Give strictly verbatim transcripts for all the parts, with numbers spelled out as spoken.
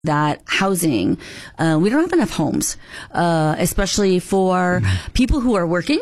that housing, uh, we don't have enough homes, uh, especially for mm-hmm. people who are working,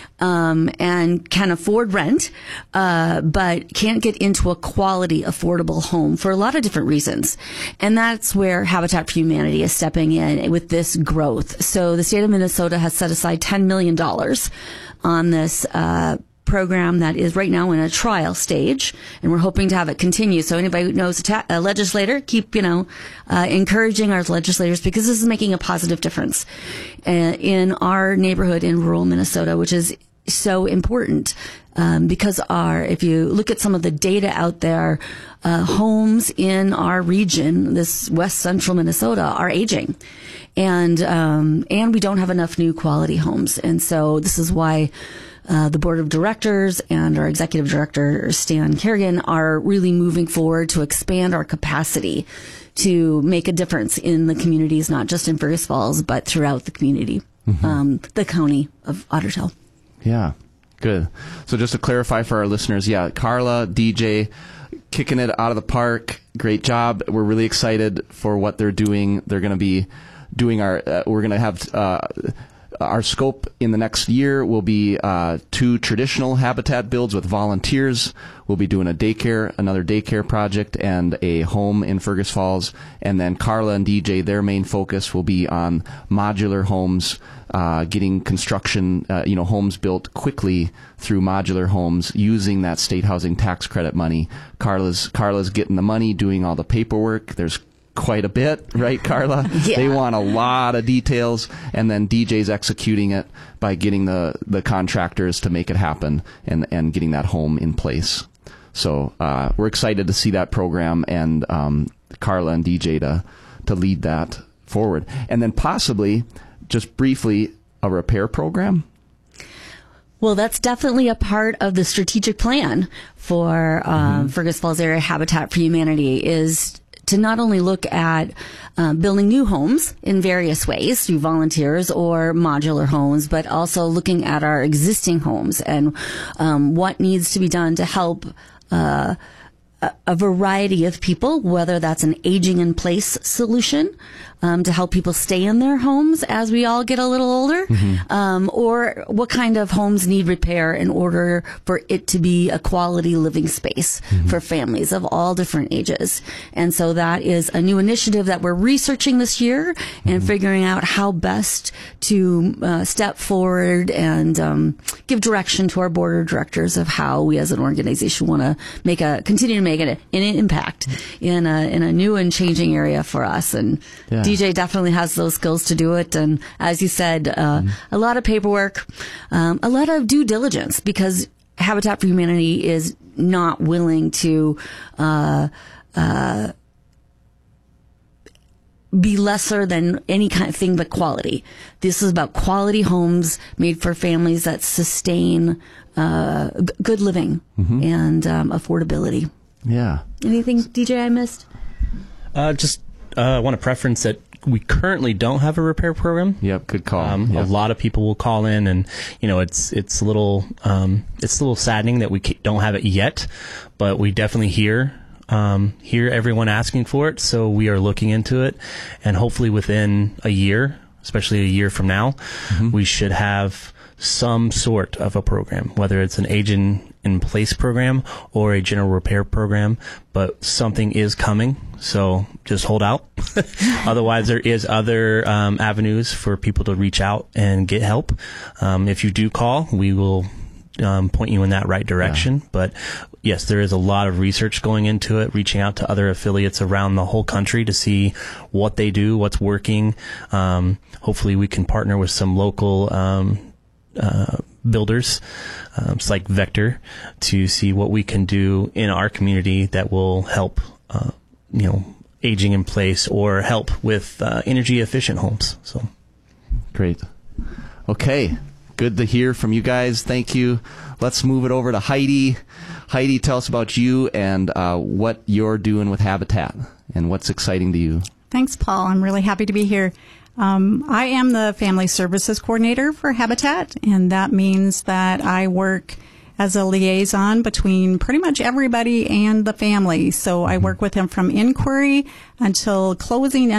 um, and can afford rent, uh, but can't get into a quality, affordable home for a lot of different reasons. And that's where Habitat for Humanity is stepping in with this growth. So the state of Minnesota has set aside ten million dollars on this, uh, program that is right now in a trial stage, and we're hoping to have it continue. So anybody who knows a, ta- a legislator, keep, you know, uh, encouraging our legislators, because this is making a positive difference uh, in our neighborhood in rural Minnesota, which is so important. Um, because our, if you look at some of the data out there, uh, homes in our region, this west central Minnesota, are aging. And, um, and we don't have enough new quality homes. And so this is why Uh, the board of directors and our executive director, Stan Kerrigan, are really moving forward to expand our capacity to make a difference in the communities, not just in Fergus Falls, but throughout the community, mm-hmm. um, the county of Ottertail. Yeah, good. So just to clarify for our listeners, yeah, Carla, D J, kicking it out of the park. Great job. We're really excited for what they're doing. They're going to be doing our, uh, we're going to have, uh, Our scope in the next year will be uh, two traditional habitat builds with volunteers. We'll be doing a daycare, another daycare project, and a home in Fergus Falls. And then Carla and D J, their main focus will be on modular homes, uh, getting construction, uh, you know, homes built quickly through modular homes using that state housing tax credit money. Carla's Carla's getting the money, doing all the paperwork. There's quite a bit, right, Carla? Yeah. They want a lot of details, and then D J's executing it by getting the, the contractors to make it happen and, and getting that home in place. So uh, we're excited to see that program, and um, Carla and D J to, to lead that forward. And then possibly, just briefly, a repair program? Well, that's definitely a part of the strategic plan for um, mm-hmm. Fergus Falls Area Habitat for Humanity, is to not only look at uh, building new homes in various ways through volunteers or modular homes, but also looking at our existing homes and um, what needs to be done to help uh, a, a variety of people, whether that's an aging in place solution um, to help people stay in their homes as we all get a little older, mm-hmm. um, or what kind of homes need repair in order for it to be a quality living space mm-hmm. for families of all different ages. And so that is a new initiative that we're researching this year mm-hmm. and figuring out how best to uh, step forward and um, give direction to our board of directors of how we as an organization want to make a continue to make an, an impact in a in a new and changing area for us. And yeah. D J definitely has those skills to do it. And as you said, uh, mm-hmm. a lot of paperwork, um, a lot of due diligence, because Habitat for Humanity is not willing to uh, uh, be lesser than any kind of thing but quality. This is about quality homes made for families that sustain uh, g- good living mm-hmm. and um, affordability. Yeah. Anything, D J, I missed? Uh, just uh, I want to preference that we currently don't have a repair program. Yep, good call. Um, yep. A lot of people will call in, and you know, it's it's a little um, it's a little saddening that we don't have it yet, but we definitely hear um, hear everyone asking for it. So we are looking into it, and hopefully within a year, especially a year from now, mm-hmm. we should have some sort of a program, whether it's an aging in place program or a general repair program, but something is coming. So just hold out. Otherwise, there is other um, avenues for people to reach out and get help. Um, if you do call, we will um, point you in that right direction. Yeah. But yes, there is a lot of research going into it, reaching out to other affiliates around the whole country to see what they do, what's working. Um, hopefully we can partner with some local um, uh, builders, um, it's like Vector, to see what we can do in our community that will help, uh, you know, aging in place or help with uh, energy efficient homes. So, great. Okay, good to hear from you guys. Thank you. Let's move it over to Heidi. Heidi, tell us about you and uh, what you're doing with Habitat and what's exciting to you. Thanks, Paul. I'm really happy to be here. Um, I am the Family Services Coordinator for Habitat, and that means that I work as a liaison between pretty much everybody and the family. So I work with him from inquiry until closing